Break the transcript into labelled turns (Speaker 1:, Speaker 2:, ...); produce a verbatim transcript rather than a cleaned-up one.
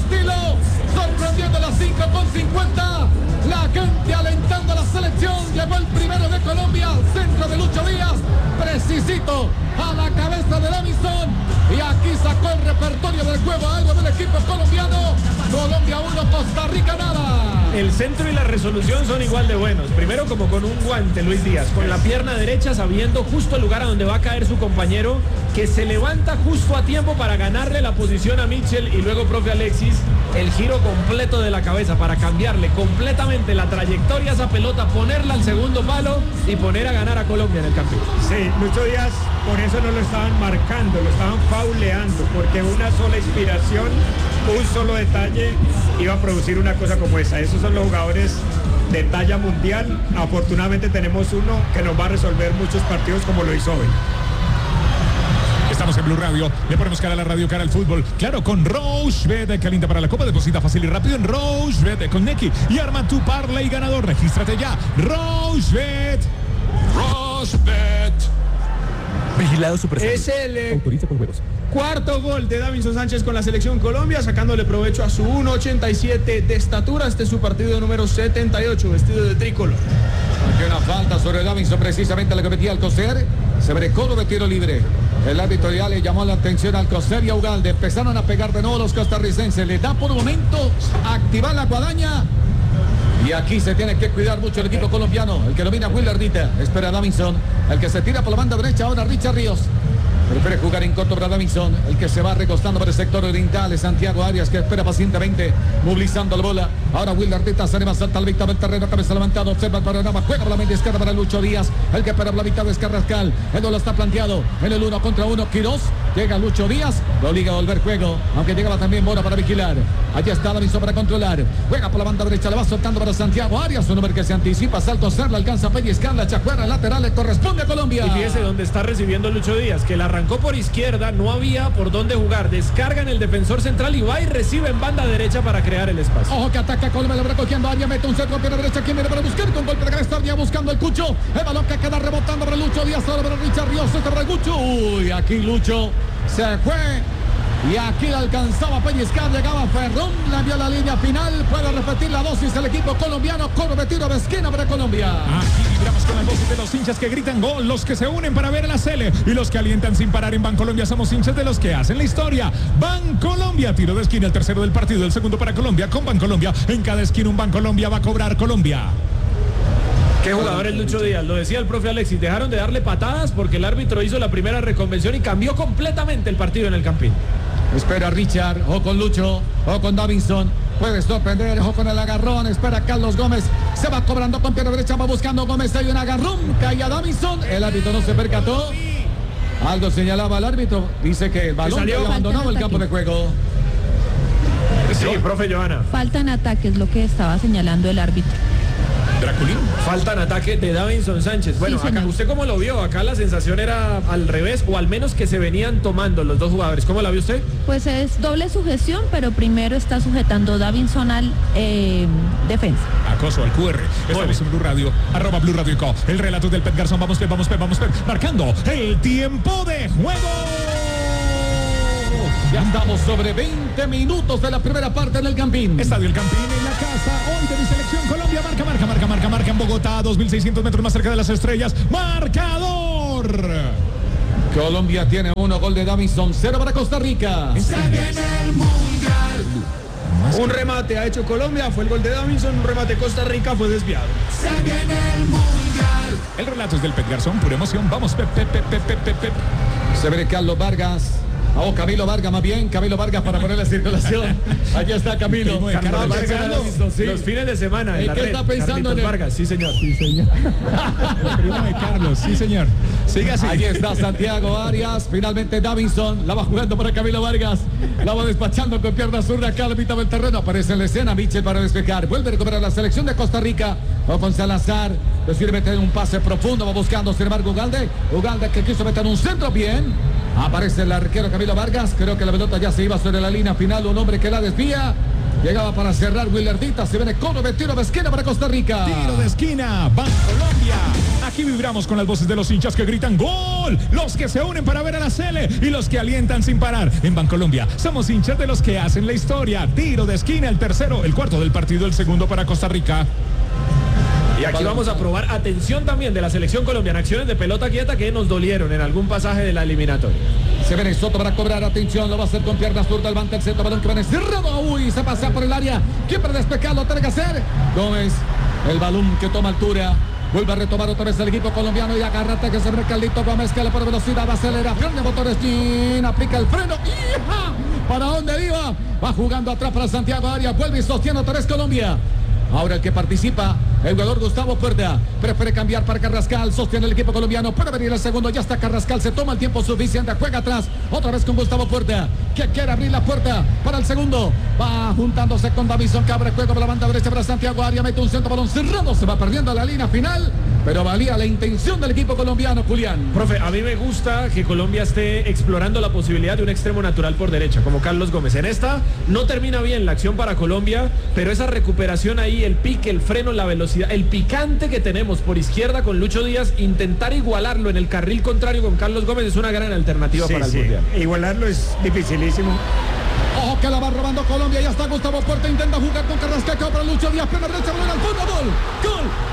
Speaker 1: estilo, sorprendiendo a las cinco con cincuenta. La gente alentando a la selección. Llegó el primero de Colombia, centro de Lucho Díaz, precisito a la cabeza de Davinson. Y aquí sacó el repertorio del juego algo del equipo colombiano. Colombia uno, Costa Rica nada.
Speaker 2: El centro y la resolución son igual de buenos. Primero como con un guante, Luis Díaz, con la pierna derecha, sabiendo justo el lugar a donde va a caer su compañero, que se levanta justo a tiempo para ganarle la posición a Mitchell. Y luego, profe Alexis, el giro completo de la cabeza para cambiarle completamente la trayectoria a esa pelota, ponerla al segundo palo y poner a ganar a Colombia en el campeón.
Speaker 3: Sí, Lucho Díaz, por eso no lo estaban marcando, lo estaban fauleando, porque una sola inspiración, un solo detalle iba a producir una cosa como esa. Esos son los jugadores de talla mundial. Afortunadamente tenemos uno que nos va a resolver muchos partidos como lo hizo hoy.
Speaker 4: Estamos en Blue Radio, le ponemos cara a la radio, cara al fútbol. Claro, con Rochebet, calienta para la Copa, deposita fácil y rápido en Rochebet con Neki y arma tu parlay ganador. Regístrate ya. Rochebet. Rochebet.
Speaker 5: Vigilado su presencia.
Speaker 2: Es el eh,
Speaker 5: Autoriza con juegos.
Speaker 2: cuarto gol de Davinson Sánchez con la selección Colombia, sacándole provecho a su uno ochenta y siete de estatura. Este es su partido número setenta y ocho, vestido de tricolor.
Speaker 1: Aquí una falta sobre Davinson, precisamente la que metía Alcocer. Se brecó de tiro libre. El árbitro ya le llamó la atención a Alcocer y a Ugalde. Empezaron a pegar de nuevo los costarricenses. Le da por un momento activar la guadaña. Y aquí se tiene que cuidar mucho el equipo colombiano. El que domina Willardita. Espera a Davinson. El que se tira por la banda derecha ahora Richard Ríos. Prefiere jugar en corto para Davinson. El que se va recostando por el sector oriental es Santiago Arias, que espera pacientemente, movilizando la bola. Ahora Willardita se anima, salta al Víctor del terreno, cabeza levantada, observa el panorama, juega por la media izquierda para Lucho Díaz. El que espera por la mitad es Carrascal. El duelo está planteado en el uno contra uno. Quirós, llega Lucho Díaz, lo obliga a volver juego, aunque llegaba también Mora para vigilar. Allí está Davinson para controlar. Juega por la banda derecha, le va soltando para Santiago Arias, un hombre que se anticipa, salto, Serla alcanza a pellizcar la chajuera lateral, le corresponde a Colombia.
Speaker 2: Y fíjese dónde está recibiendo Lucho Díaz, que la arrancó por izquierda, no había por dónde jugar, descarga en el defensor central y va y recibe en banda derecha para crear el espacio.
Speaker 1: Ojo que ataca Colombia, le va recogiendo Arias, mete un centro a pierna derecha, quien viene para buscar con golpe de cabeza, ya buscando el Cucho, el balón que queda rebotando para Lucho Díaz, ahora para Richard Ríos, este para el Cucho, uy, aquí Lucho se fue. Y aquí la alcanzaba a pellizcar, llegaba Ferrón, la envió a la línea final, puede repetir la dosis el equipo colombiano, corre de tiro de esquina para Colombia.
Speaker 4: Aquí vibramos con las voces de los hinchas que gritan gol, los que se unen para ver a la Cele y los que alientan sin parar en Bancolombia. Somos hinchas de los que hacen la historia. Bancolombia, tiro de esquina, el tercero del partido, el segundo para Colombia. Con Bancolombia, en cada esquina un Bancolombia va a cobrar Colombia.
Speaker 2: Qué jugador es Lucho Díaz, lo decía el profe Alexis, dejaron de darle patadas porque el árbitro hizo la primera reconvención y cambió completamente el partido en el Campín.
Speaker 1: Espera Richard, o con Lucho, o con Davinson. Puede sorprender, ojo con el agarrón. Espera Carlos Gómez. Se va cobrando con pierna derecha, va buscando Gómez. Hay un agarrón, cae a Davinson. El árbitro no se percató. Algo señalaba al árbitro. Dice que el balón había abandonado el campo de juego.
Speaker 2: Sí, profe Johanna.
Speaker 6: Faltan ataques, lo que estaba señalando el árbitro.
Speaker 4: Draculín.
Speaker 2: Faltan ataque de Davinson Sánchez. Bueno,
Speaker 6: Sí,
Speaker 2: acá, ¿usted cómo lo vio? Acá la sensación era al revés, o al menos que se venían tomando los dos jugadores. ¿Cómo la vio usted?
Speaker 6: Pues es doble sujeción, pero primero está sujetando Davinson al eh, defensa.
Speaker 4: Acoso al Q R. Estamos en Blue Radio, arroba Blue Radio Co. El relato del Pet Garzón. Vamos, Pet, vamos, Pet, vamos, Pet. Marcando el tiempo de juego.
Speaker 1: Ya estamos sobre veinte minutos de la primera parte en el Campín.
Speaker 4: Estadio El Campín en la casa hoy de mi selección Colombia. Marca, marca, marca, marca, marca en Bogotá, dos mil seiscientos metros más cerca de las estrellas. Marcador.
Speaker 1: Colombia tiene uno, gol de Davinson, cero para Costa Rica.
Speaker 2: Se viene el Mundial. Un remate ha hecho Colombia, fue el gol de Davinson, un remate Costa Rica fue desviado.
Speaker 7: Se viene el Mundial.
Speaker 4: El relato es del Pet Garzón, pura emoción. Vamos, Pep, Pep, Pep, Pep, Pep, Pep.
Speaker 1: Se ve Carlos Vargas. Oh, Camilo Vargas, más bien, Camilo Vargas para poner la circulación. Allí está Camilo.
Speaker 2: Carlos
Speaker 1: Carlos
Speaker 2: Vargas,
Speaker 1: Vargas,
Speaker 2: los,
Speaker 1: sí.
Speaker 2: los fines de semana.
Speaker 1: ¿En
Speaker 2: la
Speaker 1: qué
Speaker 2: red,
Speaker 1: está pensando
Speaker 2: Carlitos
Speaker 1: en el...
Speaker 2: Vargas, sí señor.
Speaker 4: Sí, señor. El primo de Carlos, sí, señor. Siga así.
Speaker 1: Ahí está Santiago Arias, finalmente Davinson, la va jugando para Camilo Vargas, la va despachando con pierna zurda acá a la mitad del terreno, aparece en la escena Mitchell para despejar, vuelve a recuperar la selección de Costa Rica, o con Salazar, decide meter un pase profundo, va buscando sin embargo Ugalde, Ugalde que quiso meter un centro bien, aparece el arquero Camilo Vargas, creo que la pelota ya se iba sobre la línea final, un hombre que la desvía. Llegaba para cerrar Willardita, se viene con de tiro de esquina para Costa Rica.
Speaker 4: Tiro de esquina, Bancolombia. Aquí vibramos con las voces de los hinchas que gritan ¡gol! Los que se unen para ver a la Sele y los que alientan sin parar. En Bancolombia somos hinchas de los que hacen la historia. Tiro de esquina, el tercero, el cuarto del partido, el segundo para Costa Rica.
Speaker 2: Y aquí vamos a probar atención también de la selección colombiana, acciones de pelota quieta que nos dolieron en algún pasaje de la eliminatoria.
Speaker 1: Se viene Soto para cobrar, atención, lo va a hacer con piernas zurda, levanta el centro, balón que viene cerrado, uy, se pasa por el área, ¿quién para despejarlo tiene que hacer? Gómez, el balón que toma altura, vuelve a retomar otra vez el equipo colombiano y agárrate que se ve Carlito Gómez, que le pone velocidad, acelera, frena motores, chin, aplica el freno, ¡hija! ¿Para dónde iba? Va jugando atrás para Santiago Arias, vuelve y sostiene otra vez Colombia. Ahora el que participa, el jugador Gustavo Puerta, prefiere cambiar para Carrascal, sostiene el equipo colombiano, puede venir el segundo, ya está Carrascal, se toma el tiempo suficiente, juega atrás, otra vez con Gustavo Puerta, que quiere abrir la puerta para el segundo, va juntándose con Davison Cabra, juega por la banda derecha para Santiago Arias, mete un centro, balón cerrado, se va perdiendo la línea final, pero valía la intención del equipo colombiano, Julián.
Speaker 2: Profe, a mí me gusta que Colombia esté explorando la posibilidad de un extremo natural por derecha, como Carlos Gómez. En esta no termina bien la acción para Colombia, pero esa recuperación ahí, el pique, el freno, la velocidad, el picante que tenemos por izquierda con Lucho Díaz, intentar igualarlo en el carril contrario con Carlos Gómez es una gran alternativa
Speaker 3: Sí,
Speaker 2: para el
Speaker 3: sí.
Speaker 2: Mundial.
Speaker 3: Igualarlo es dificilísimo.
Speaker 1: Ojo que la va robando Colombia, ya está Gustavo Puerta, intenta jugar con Carrascal, para Lucho Díaz, plena derecha, balón al fondo, gol, gol.